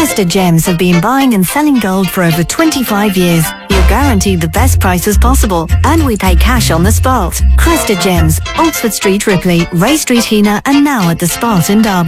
Cresta Gems have been buying and selling gold for over 25 years. You're guaranteed the best prices possible, and we pay cash on the spot. Cresta Gems, Oxford Street, Ripley, Ray Street, Heanor, and now at the Spot in Derby.